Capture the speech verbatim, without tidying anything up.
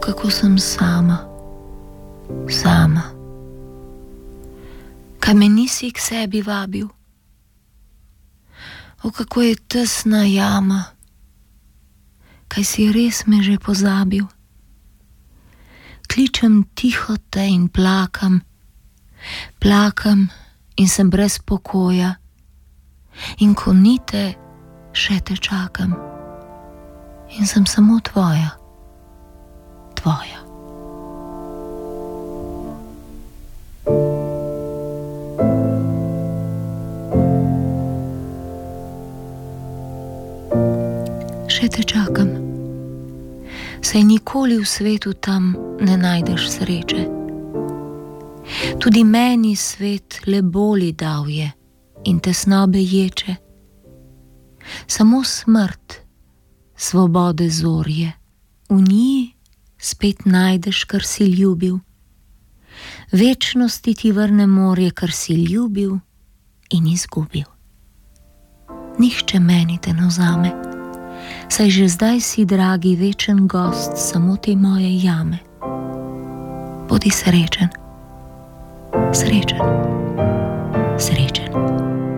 kako sem sama, sama. Kaj me nisi k sebi vabil? O, kako je tesna jama, kaj si res me že pozabil? Kličem tiho te in plakam, plakam in sem brez pokoja, in ko ni te, še te čakam, in sem samo tvoja, tvoja. Še te čakam, saj nikoli v svetu tam ne najdeš sreče. Tudi meni svet le boli dal je in tesnobe ječe. Samo smrt, svobode zorje, v njih spet najdeš, kar si ljubil. Večnosti ti vrne morje, kar si ljubil in izgubil. Nihče meni te ne vzame, saj že zdaj si, dragi, večen gost samo te moje jame. Bodi srečen, srečen, srečen.